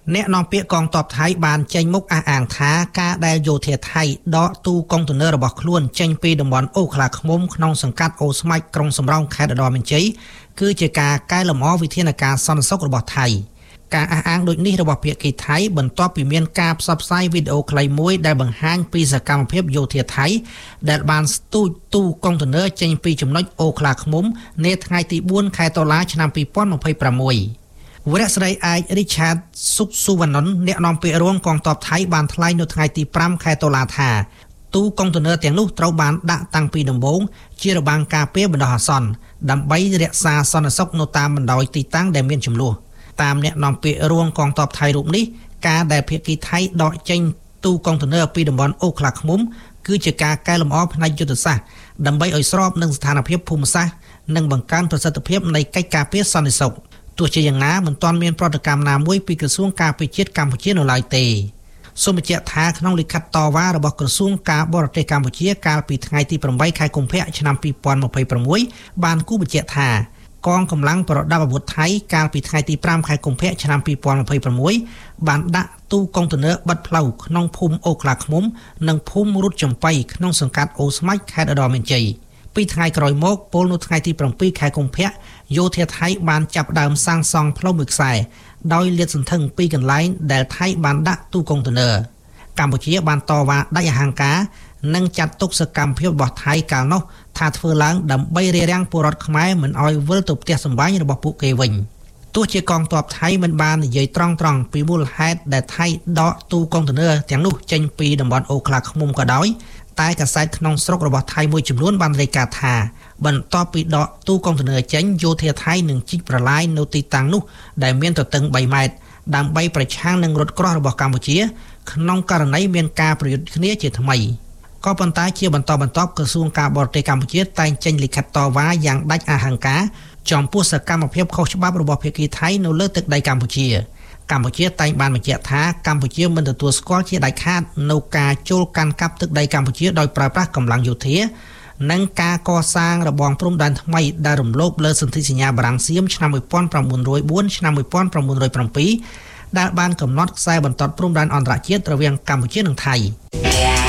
អ្នកនាំពាក្យកងទ័ពថៃបានចេញមុខអះអាងថាការដែលយោធាថៃដកទូកុងតឺន័ររបស់ខ្លួនចេញពីតំបន់អូក្លាឃ្មុំក្នុងសង្កាត់អូស្មាច់ក្រុងសំរោងខេត្តឧត្តរមានជ័យគឺជាការកែលម្អវិធានការសន្តិសុខរបស់ថៃការអះអាងដូចនេះរបស់ភាគីថៃបន្ទាប់ពីមានការផ្សព្វផ្សាយវីដេអូខ្លីមួយដែលបង្ហាញពីសកម្មភាពយោធាថៃដែលបានស្ទូចទូកុងតឺន័រចេញពីចំណុចអូក្លាឃ្មុំនៅថ្ងៃទី4ខែតុលាឆ្នាំ2026វរៈស្រីឯក Richard Suksuwanon អ្នកនាំពាក្យរងកងទ័ពថៃបានថ្លែងនៅថ្ងៃទី5ខែតុលាថាទូកុងតឺន័រទាំងនោះត្រូវបានដាក់តាំងពីដំបូងជារបាំងការពារបណ្ដោះអាសន្នដើម្បីរក្សាសន្តិសុខនៅតាមបណ្ដោយទីតាំងដែលមានជម្លោះតាមអ្នកនាំពាក្យរងកងទ័ពថៃរូបនេះការដែលភាគីថៃដកចេញទូកុងតឺន័រពីតំបន់អូក្លាឃ្មុំគឺជាការកែលម្អផ្នែកយុទ្ធសាស្ត្រដើម្បីឲ្យស្របនឹងស្ថានភាពភូមិសាស្ត្រនិងបង្កើនប្រសិទ្ធភាពនៃកិច្ចការពារសន្តិសុខទោះជាយ៉ាងណាមិនទាន់មានប្រតិកម្មណាមួយពីក្រសួងការពារជាតិកម្ពុជានៅឡើយទេសូមបញ្ជាក់ថាក្នុងលិខិតតវ៉ារបស់ក្រសួងការបរទេសកម្ពុជាកាលពីថ្ងៃទី8ខែកុម្ភៈឆ្នាំ2026បានគូបញ្ជាក់ថាកងកម្លាំងប្រដាប់អាវុធថៃកាលពីថ្ងៃទី5ខែកុម្ភៈឆ្នាំ2026បានដាក់ទូកុងតឺន័របិទផ្លូវក្នុងភូមិអូក្លាឃ្មុំនិងភូមិរុតចំបៃក្នុងសង្កាត់អូស្មាច់ខេត្តឧត្តរមានជ័យពីថ្ងៃក្រោយមកពលនៅថ្ងៃទី7ខែកុម្ភៈយោធាថៃបានចាប់ផ្ដើមសាងសង់ផ្លូវមួយខ្សែដោយលាតសន្ធឹងពីកន្លែងដែលថៃបានដាក់ទូកុងតឺន័រកម្ពុជាបានតវ៉ាដាច់អហង្ការនិងចាត់ទុកសកម្មភាពរបស់ថៃកាលនោះថាធ្វើឡើងដើម្បីរារាំងពលរដ្ឋខ្មែរមិនឲ្យវិលទៅផ្ទះសម្បែងរបស់ពួកគេវិញទោះជាកងទ័ពថៃមិនបាននិយាយត្រង់ៗពីមូលហេតុដែលថៃដកទូកុងតឺន័រទាំងនោះចេញពីតំបន់អូក្លាឃ្មុំក៏ដោយតែកាសែតក្នុងស្រុករបស់ថៃមួយចំនួនបានរាយការណ៍ថាបន្ទាប់ពីដកទូកុងតឺន័រចេញយោធាថៃនឹងជីកប្រឡាយនៅទីតាំងនោះដែលមានទទឹង3ម៉ែត្រដើម្បីប្រឆាំងនឹងរថក្រោះរបស់កម្ពុជាក្នុងករណីមានការប្រយុទ្ធគ្នាជាថ្មីក៏ប៉ុន្តែជាបន្តបន្ទាប់ក្រសួងការបរទេសកម្ពុជាតែងចេញលិខិតតវ៉ាយ៉ាងដាច់អហង្ការចំពោះសកម្មភាពខុសច្បាប់របស់ភាគីថៃនៅលើទឹកដីកម្ពុជាកម្ពុជាតែងបានបញ្ជាក់ថាកម្ពុជាមិនទទួលស្គាល់ជាដាច់ខាតនៅការចូលកាន់កាប់ទឹកដីកម្ពុជាដោយប្រើប្រាស់កម្លាំងយោធានិងការកសាងរបងព្រំដែនថ្មីដែលរំលោភលើសន្ធិសញ្ញាបារាំងសៀមឆ្នាំ1904ឆ្នាំ1907ដែលបានកំណត់ខ្សែបន្ទាត់ព្រំដែនអន្តរជាតិរវាងកម្ពុជានិងថៃ